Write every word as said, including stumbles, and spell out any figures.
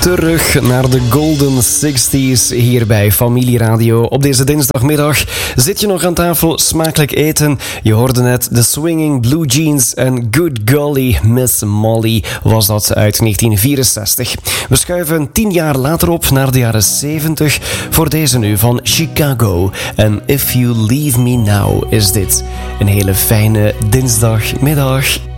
Terug naar de Golden zestig's hier bij Familie Radio. Op deze dinsdagmiddag zit je nog aan tafel, smakelijk eten. Je hoorde net de Swinging Blue Jeans en Good Golly Miss Molly was dat uit negentien vierenzestig. We schuiven tien jaar later op naar de jaren zeventig voor deze nu van Chicago. En If You Leave Me Now is dit. Een hele fijne dinsdagmiddag.